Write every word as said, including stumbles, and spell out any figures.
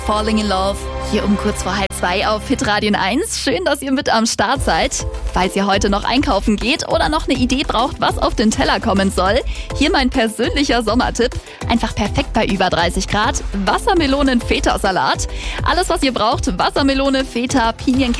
Falling in Love, hier um kurz vor halb zwei auf Hitradio eins. Schön, dass ihr mit am Start seid. Falls ihr heute noch einkaufen geht oder noch eine Idee braucht, was auf den Teller kommen soll, hier mein persönlicher Sommertipp. Einfach perfekt bei über dreißig Grad. Wassermelonen-Feta-Salat. Alles, was ihr braucht, Wassermelone, Feta, Pinienkerne,